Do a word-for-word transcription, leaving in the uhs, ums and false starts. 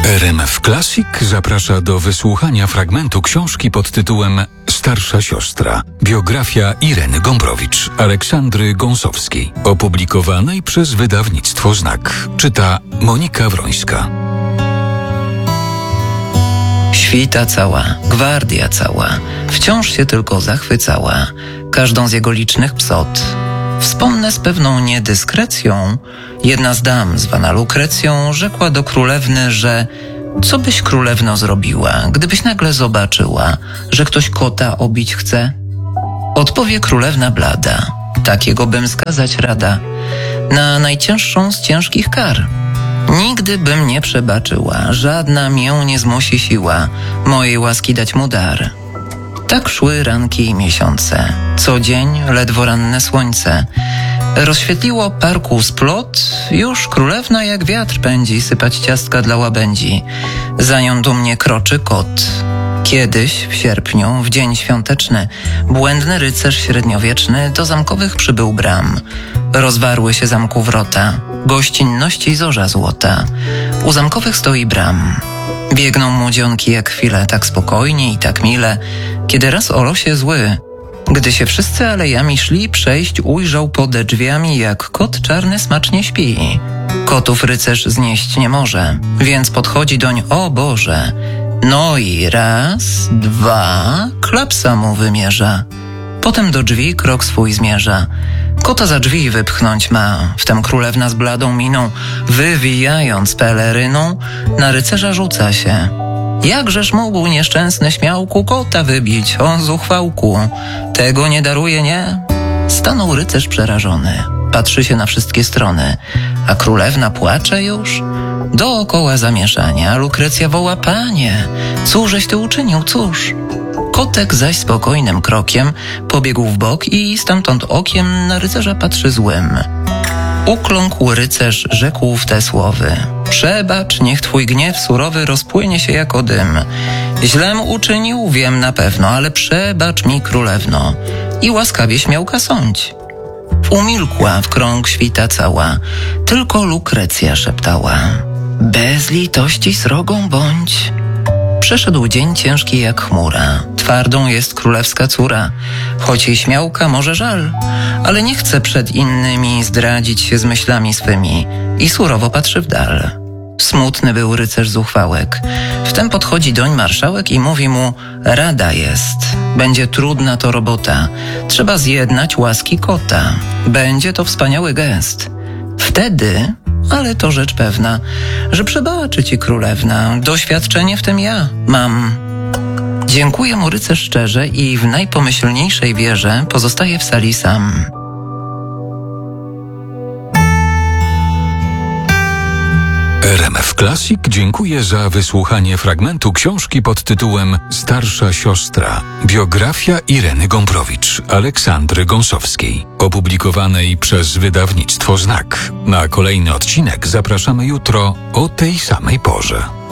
R M F Classic zaprasza do wysłuchania fragmentu książki pod tytułem Starsza siostra. Biografia Ireny Gombrowicz, Aleksandry Gąsowskiej, opublikowanej przez wydawnictwo Znak. Czyta Monika Wrońska. Świta cała, gwardia cała, wciąż się tylko zachwycała każdą z jego licznych psot. Wspomnę z pewną niedyskrecją, jedna z dam, zwana Lukrecją, rzekła do królewny, że co byś królewno zrobiła, gdybyś nagle zobaczyła, że ktoś kota obić chce? Odpowie królewna blada, takiego bym skazać rada na najcięższą z ciężkich kar. Nigdy bym nie przebaczyła, żadna mię nie zmusi siła mojej łaski dać mu dar. Tak szły ranki i miesiące, co dzień ledwo ranne słońce rozświetliło parku splot, już królewna jak wiatr pędzi sypać ciastka dla łabędzi. Za nią dumnie kroczy kot. Kiedyś w sierpniu, w dzień świąteczny, błędny rycerz średniowieczny do zamkowych przybył bram. Rozwarły się zamku wrota, gościnności zorza złota. U zamkowych stoi bram. Biegną młodzionki jak chwile, tak spokojnie i tak mile, kiedy raz o losie zły, gdy się wszyscy alejami szli, przejść ujrzał pode drzwiami, jak kot czarny smacznie śpi. Kotów rycerz znieść nie może, więc podchodzi doń, o Boże. No i raz, dwa, klapsa mu wymierza. Potem do drzwi krok swój zmierza. Kota za drzwi wypchnąć ma, wtem królewna z bladą miną, wywijając peleryną, na rycerza rzuca się. Jakżeż mógł nieszczęsny śmiałku kota wybić, o zuchwałku, tego nie daruje, nie? Stanął rycerz przerażony, patrzy się na wszystkie strony, a królewna płacze już. Dookoła zamieszania, Lukrecja woła, panie, cóżeś ty uczynił, cóż? Kotek zaś spokojnym krokiem pobiegł w bok i stamtąd okiem na rycerza patrzy złym. Ukląkł rycerz, rzekł w te słowy: przebacz, niech twój gniew surowy rozpłynie się jako dym. Źlem uczynił, wiem na pewno, ale przebacz mi królewno i łaskawie śmiałka sądź. Umilkła w krąg świta cała, tylko Lukrecja szeptała: bez litości srogą bądź. Przeszedł dzień ciężki jak chmura, twardą jest królewska córa, choć jej śmiałka może żal, ale nie chce przed innymi zdradzić się z myślami swymi i surowo patrzy w dal. Smutny był rycerz zuchwałek. Wtem podchodzi doń marszałek i mówi mu: rada jest, będzie trudna to robota, trzeba zjednać łaski kota, będzie to wspaniały gest. Wtedy, ale to rzecz pewna, że przebaczy ci królewna, doświadczenie w tym ja mam. Dziękuję mu rycerz szczerze i w najpomyślniejszej wierze pozostaje w sali sam. R M F Classic dziękuję za wysłuchanie fragmentu książki pod tytułem Starsza siostra. Biografia Ireny Gombrowicz, Aleksandry Gąsowskiej, opublikowanej przez wydawnictwo Znak. Na kolejny odcinek zapraszamy jutro o tej samej porze.